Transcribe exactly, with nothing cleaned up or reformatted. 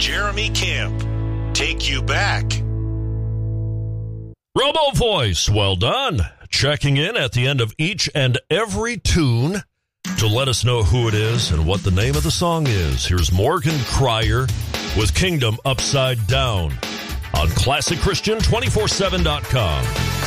Jeremy Camp take you back. Robo Voice, well done. Checking in at the end of each and every tune to let us know who it is and what the name of the song is. Here's Morgan Cryer with Kingdom Upside Down on classic christian two forty-seven dot com.